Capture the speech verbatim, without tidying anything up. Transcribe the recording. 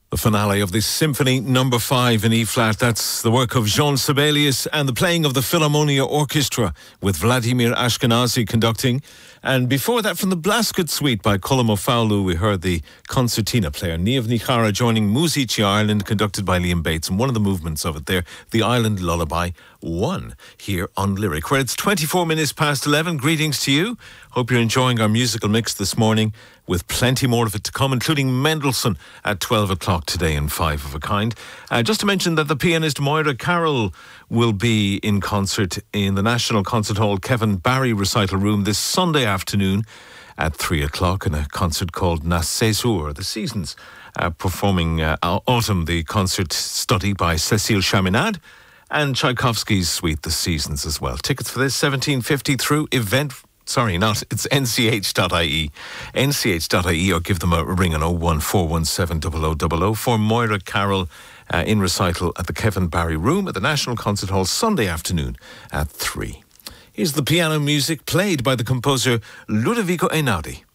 The finale of this Symphony Number Five in E-flat. That's the work of Jean Sibelius and the playing of the Philharmonia Orchestra with Vladimir Ashkenazy conducting. And before that, from the Blasket Suite by Cullum O'Fowlu, we heard the concertina player Niamh Ní Cheara joining Músící Ireland, conducted by Liam Bates. And one of the movements of it there, the Island Lullaby One, here on Lyric, where it's twenty-four minutes past eleven. Greetings to you. Hope you're enjoying our musical mix this morning, with plenty more of it to come, including Mendelssohn at twelve o'clock today in Five of a Kind. Uh, just to mention that the pianist Moira Carroll will be in concert in the National Concert Hall Kevin Barry Recital Room this Sunday afternoon at three o'clock in a concert called Na Saison, the Seasons, uh, performing uh, Autumn, the concert study by Cécile Chaminade, and Tchaikovsky's suite, The Seasons, as well. Tickets for this, seventeen fifty through event... Sorry, not. It's N C H dot I E. N C H dot I E, or give them a ring on oh one four one seven double oh double oh for Moira Carroll uh, in recital at the Kevin Barry Room at the National Concert Hall Sunday afternoon at three. Here's the piano music played by the composer Ludovico Einaudi.